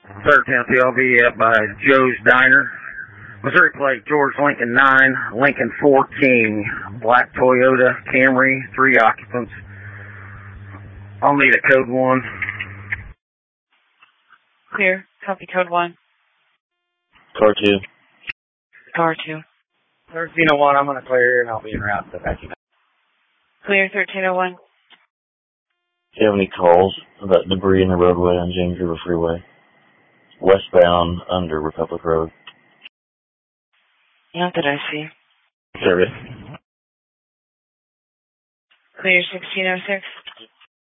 13th PLV up by Joe's Diner. Missouri plate, George Lincoln 9, Lincoln 14, black Toyota Camry, 3 occupants. I'll need a code 1. Clear. Copy code 1. Car 2. Car 2. 1301, I'm going to clear and I'll be en route to vacuum. Clear 1301. Do you have any calls about debris in the roadway on James River Freeway? Westbound under Republic Road. Not that I see. Service. Clear 1606.